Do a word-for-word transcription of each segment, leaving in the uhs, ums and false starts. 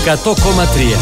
εκατό κόμμα τρία.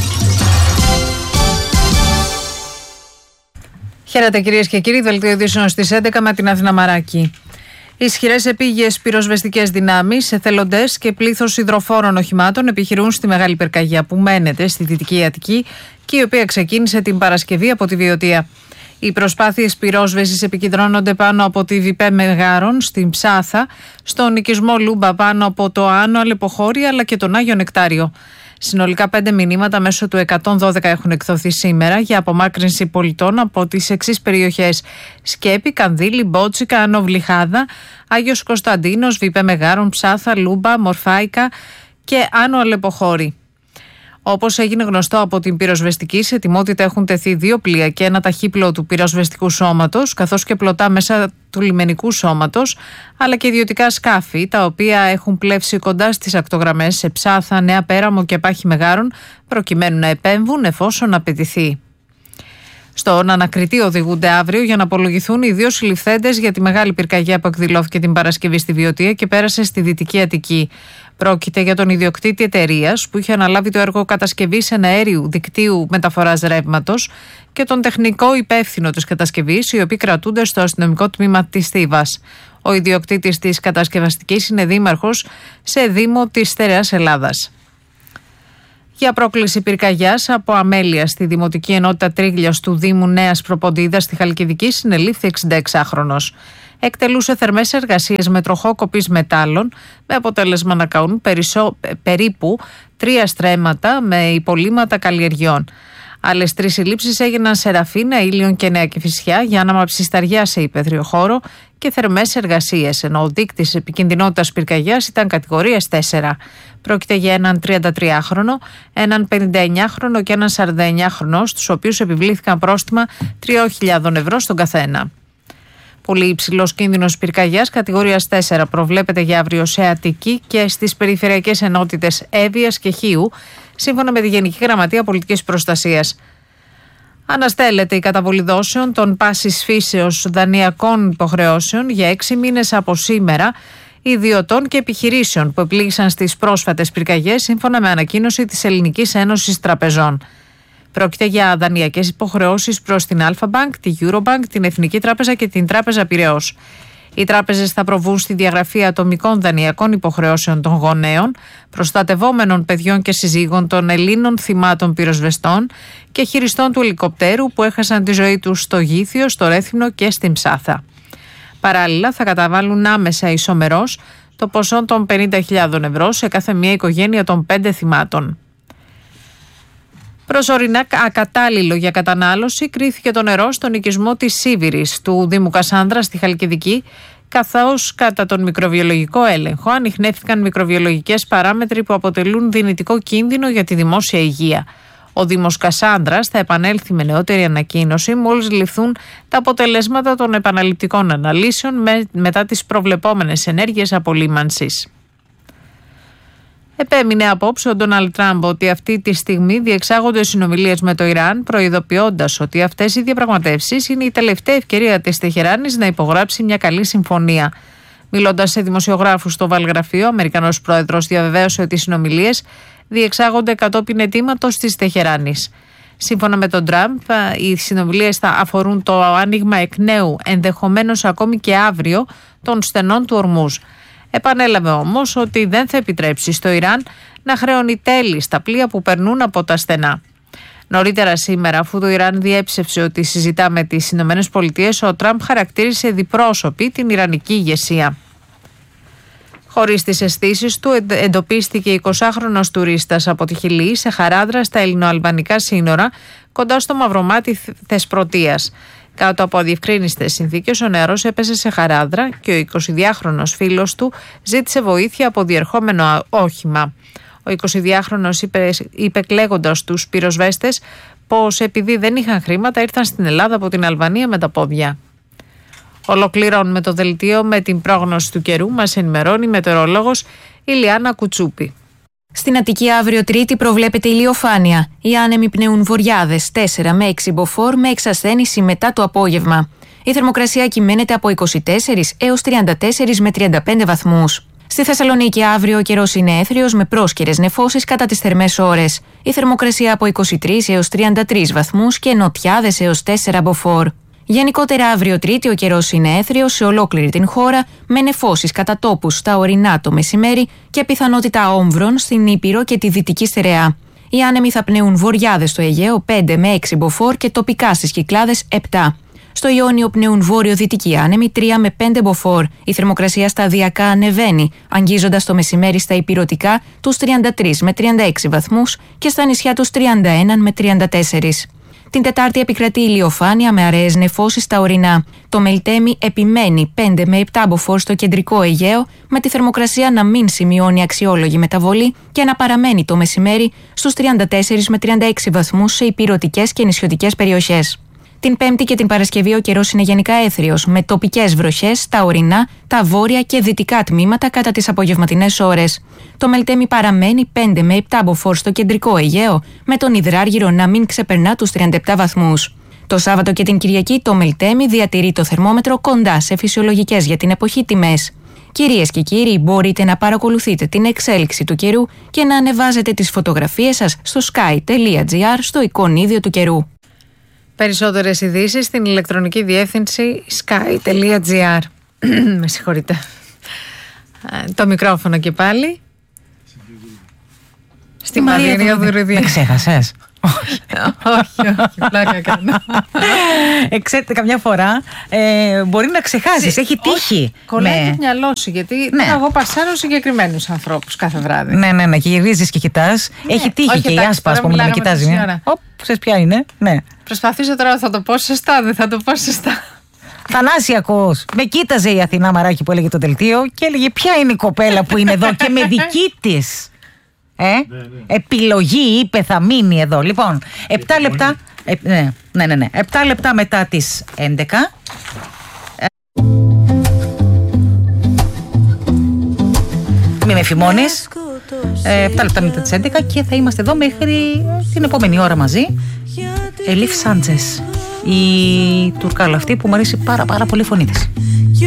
Χαίρετε κυρίες και κύριοι, δελτίο ειδήσεων στις έντεκα με την Αθήνα Μαράκη. Ισχυρές επίγειες πυροσβεστικές δυνάμεις, εθελοντές και πλήθος υδροφόρων οχημάτων επιχειρούν στη μεγάλη πυρκαγιά που μένεται στη Δυτική Αττική και η οποία ξεκίνησε την Παρασκευή από τη Βιωτία. Οι προσπάθειες πυρόσβεσης επικεντρώνονται πάνω από τη Βιπέ Μεγάρων, στην Ψάθα, στον οικισμό Λούμπα πάνω από το Άνω Αλεποχώρη αλλά και τον Άγιο Νεκτάριο. Συνολικά πέντε μηνύματα μέσω του εκατόν δώδεκα έχουν εκδοθεί σήμερα για απομάκρυνση πολιτών από τις εξής περιοχές: Σκέπη, Κανδύλη, Μπότσικα, Άνω Βλυχάδα, Άγιος Κωνσταντίνος, Βιπέ Μεγάρων, Ψάθα, Λούμπα, Μορφάικα και Άνω Αλεποχώρη. Όπως έγινε γνωστό από την πυροσβεστική, σε ετοιμότητα έχουν τεθεί δύο πλοία και ένα ταχύπλοο του πυροσβεστικού σώματος, καθώς και πλωτά μέσα του λιμενικού σώματος, αλλά και ιδιωτικά σκάφη, τα οποία έχουν πλεύσει κοντά στις ακτογραμμές σε Ψάθα, Νέα Πέραμο και Πάχη Μεγάρων, προκειμένου να επέμβουν εφόσον απαιτηθεί. Στον ανακριτή οδηγούνται αύριο για να απολογηθούν οι δύο συλληφθέντες για τη μεγάλη πυρκαγιά που εκδηλώθηκε την Παρασκευή στη Βιωτία και πέρασε στη Δυτική Αττική. Πρόκειται για τον ιδιοκτήτη εταιρείας που είχε αναλάβει το έργο κατασκευής εναέριου δικτύου μεταφοράς ρεύματος και τον τεχνικό υπεύθυνο της κατασκευής, οι οποίοι κρατούνται στο αστυνομικό τμήμα της Θήβας. Ο ιδιοκτήτης της κατασκευαστικής είναι δήμαρχος σε δήμο της Στερεάς Ελλάδας. Για πρόκληση πυρκαγιάς από αμέλεια στη Δημοτική Ενότητα Τρίγλιας του Δήμου Νέας Προποντίδας στη Χαλκιδική συνελήφθη εξηνταεξάχρονος. Εκτελούσε θερμές εργασίες με τροχό κοπής μετάλλων, με αποτέλεσμα να καούν περισσό, περίπου τρία στρέμματα με υπολείμματα καλλιεργιών. Άλλες τρεις συλλήψεις έγιναν σε Ραφίνα, Ήλιον και Νέα Κηφισιά για άναψη σταριά σε υπαίθριο χώρο και θερμές εργασίες, ενώ ο δείκτης επικινδυνότητας πυρκαγιάς ήταν κατηγορίας τέσσερα. Πρόκειται για έναν τριαντατριάχρονο, έναν πενηνταεννιάχρονο και έναν σαρανταεννιάχρονο, στους οποίους επιβλήθηκαν πρόστιμα τριών χιλιάδων ευρώ στον καθένα. Πολύ υψηλός κίνδυνος πυρκαγιάς κατηγορίας τέσσερα προβλέπεται για αύριο σε Αττική και στις περιφερειακές ενότητες Εύβοιας και Χίου, σύμφωνα με τη Γενική Γραμματεία Πολιτικής Προστασίας. Αναστέλλεται η καταβολή δόσεων των πάσης φύσεως δανειακών υποχρεώσεων για έξι μήνες από σήμερα ιδιωτών και επιχειρήσεων που επλήγησαν στις πρόσφατες πυρκαγιές, σύμφωνα με ανακοίνωση της Ελληνικής Ένωσης Τραπεζών. Πρόκειται για δανειακές υποχρεώσεις προς την Alpha Bank, τη Eurobank, την Εθνική Τράπεζα και την Τράπεζα Πειραιώς. Οι τράπεζες θα προβούν στη διαγραφή ατομικών δανειακών υποχρεώσεων των γονέων, προστατευόμενων παιδιών και συζύγων των Ελλήνων θυμάτων πυροσβεστών και χειριστών του ελικοπτέρου που έχασαν τη ζωή τους στο Γήθιο, στο Ρέθυμνο και στην Ψάθα. Παράλληλα, θα καταβάλουν άμεσα ισομερώς το ποσό των πενήντα χιλιάδων ευρώ σε κάθε μία οικογένεια των πέντε θυμάτων. Προσωρινά ακατάλληλο για κατανάλωση κρίθηκε το νερό στον οικισμό της Σίβηρης του Δήμου Κασάνδρα στη Χαλκιδική, καθώς κατά τον μικροβιολογικό έλεγχο ανιχνεύτηκαν μικροβιολογικές παράμετροι που αποτελούν δυνητικό κίνδυνο για τη δημόσια υγεία. Ο Δήμος Κασάνδρας θα επανέλθει με νεότερη ανακοίνωση μόλις ληφθούν τα αποτελέσματα των επαναληπτικών αναλύσεων με, μετά τις προβλεπόμενες ενέργειες απολύμανσης. Επέμεινε απόψε ο Ντόναλντ Τραμπ ότι αυτή τη στιγμή διεξάγονται συνομιλίες με το Ιράν, προειδοποιώντας ότι αυτές οι διαπραγματεύσεις είναι η τελευταία ευκαιρία της Τεχεράνης να υπογράψει μια καλή συμφωνία. Μιλώντας σε δημοσιογράφους στο Βαλγραφείο, ο Αμερικανός πρόεδρος διαβεβαίωσε ότι οι συνομιλίες διεξάγονται κατόπιν αιτήματος της Τεχεράνης. Σύμφωνα με τον Τραμπ, οι συνομιλίες θα αφορούν το άνοιγμα εκ νέου, ενδεχομένως ακόμη και αύριο, των στενών του Ορμούζ. Επανέλαβε όμως ότι δεν θα επιτρέψει στο Ιράν να χρεώνει τέλη στα πλοία που περνούν από τα στενά. Νωρίτερα σήμερα, αφού το Ιράν διέψευσε ότι συζητά με τις Ηνωμένες Πολιτείες, ο Τραμπ χαρακτήρισε διπρόσωπη την ιρανική ηγεσία. Χωρίς τις αισθήσεις του, εντοπίστηκε εικοσάχρονος τουρίστας από τη Χιλή σε Χαράδρα στα ελληνοαλβανικά σύνορα, κοντά στο Μαυρομάτι Θεσπρωτείας. Κάτω από αδιευκρίνιστες συνθήκες, ο νεαρός έπεσε σε Χαράδρα και ο εικοσιδυάχρονος φίλος του ζήτησε βοήθεια από διερχόμενο όχημα. Ο εικοσιδυάχρονος είπε, είπε κλαίγοντας τους πυροσβέστες πως επειδή δεν είχαν χρήματα ήρθαν στην Ελλάδα από την Αλβανία με τα πόδια. Ολοκληρώνουμε το δελτίο με την πρόγνωση του καιρού. Μας ενημερώνει η μετεωρολόγος Ηλιάνα Κουτσούπη. Στην Αττική αύριο Τρίτη προβλέπεται ηλιοφάνεια. Οι άνεμοι πνέουν βορειάδες τέσσερα με έξι μποφόρ με εξασθένηση μετά το απόγευμα. Η θερμοκρασία κυμαίνεται από είκοσι τέσσερα έως τριάντα τέσσερα με τριάντα πέντε βαθμούς. Στη Θεσσαλονίκη αύριο ο καιρός είναι έθριος με πρόσκαιρες νεφώσεις κατά τις θερμές ώρες. Η θερμοκρασία από είκοσι τρεις έως τριάντα τρεις βαθμούς και νοτιάδες έως τέσσερα μποφόρ. Γενικότερα αύριο Τρίτη ο καιρός είναι έθριος σε ολόκληρη την χώρα με νεφώσεις κατά τόπους στα ορεινά το μεσημέρι και πιθανότητα όμβρων στην Ήπειρο και τη Δυτική Στερεά. Οι άνεμοι θα πνέουν βορειάδες στο Αιγαίο πέντε με έξι μποφόρ και τοπικά στις Κυκλάδες επτά. Στο Ιόνιο πνέουν βόρειο-δυτικοί άνεμοι τρία με πέντε μποφόρ. Η θερμοκρασία σταδιακά ανεβαίνει, αγγίζοντας το μεσημέρι στα ηπειρωτικά τους τριάντα τρεις με τριάντα έξι βαθμούς και στα νησιά τους τριάντα ένα με τριάντα τέσσερα. Την Τετάρτη επικρατεί ηλιοφάνεια με αραιές νεφώσεις στα ορεινά. Το Μελτέμι επιμένει πέντε με επτά μποφόρ στο κεντρικό Αιγαίο, με τη θερμοκρασία να μην σημειώνει αξιόλογη μεταβολή και να παραμένει το μεσημέρι στους τριάντα τέσσερα με τριάντα έξι βαθμούς σε ηπειρωτικές και νησιωτικές περιοχές. Την Πέμπτη και την Παρασκευή ο καιρός είναι γενικά έθριος, με τοπικές βροχές στα ορεινά, τα βόρεια και δυτικά τμήματα κατά τις απογευματινές ώρες. Το Μελτέμι παραμένει πέντε με επτά μποφόρ στο κεντρικό Αιγαίο, με τον Υδράργυρο να μην ξεπερνά τους τριάντα επτά βαθμούς. Το Σάββατο και την Κυριακή το Μελτέμι διατηρεί το θερμόμετρο κοντά σε φυσιολογικές για την εποχή τιμές. Κυρίες και κύριοι, μπορείτε να παρακολουθείτε την εξέλιξη του καιρού και να ανεβάζετε τις φωτογραφίες σας στο sky τελεία gr στο εικονίδιο του καιρού. Περισσότερες ειδήσεις στην ηλεκτρονική διεύθυνση sky τελεία gr. Με συγχωρείτε. Το μικρόφωνο και πάλι. Στη Μαρία Δουρουδία. Με ξέχασες? Όχι, όχι, πλάκα κάνω. Ξέρετε, καμιά φορά ε, μπορεί να ξεχάσεις, έχει τύχει. Κολλάει το μυαλό σου, γιατί ναι. εγώ πασάρω συγκεκριμένους ανθρώπους κάθε βράδυ. Ναι, ναι, ναι, και γυρίζεις και κοιτάς. Ναι. Έχει τύχει όχι, και η Άσπα, ας πούμε, να με κοιτάζει. Οπ, ξέρεις ποια είναι, ναι. Προσπαθήσω τώρα, θα το πω σωστά, δεν θα το πω σωστά. Θανάσιακος, με κοίταζε η Αθηνά Μαράκη που έλεγε το δελτίο και έλεγε ποια είναι η κοπέλα που είναι εδώ και με δική της ε? ναι, ναι. επιλογή είπε θα μείνει εδώ. Λοιπόν, επτά λεπτά ε, ναι, ναι, ναι, ναι. επτά λεπτά μετά τις έντεκα. Μη με φημώνεις. επτά λεπτά μετά τις έντεκα και θα είμαστε εδώ μέχρι την επόμενη ώρα μαζί. Ελίφ Σάντζες, η Τουρκάλα αυτή που μου αρέσει πάρα πάρα πολύ η φωνή της.